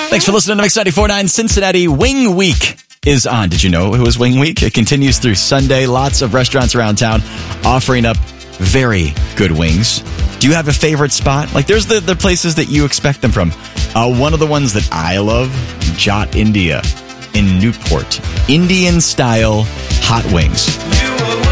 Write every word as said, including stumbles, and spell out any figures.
Thanks for listening to Mix ninety-four point nine. Cincinnati Wing Week is on. Did you know it was Wing Week? It continues through Sunday. Lots of restaurants around town offering up very good wings. Do you have a favorite spot? Like, there's the, the places that you expect them from. Uh, one of the ones that I love, Jot India in Newport. Indian-style hot wings.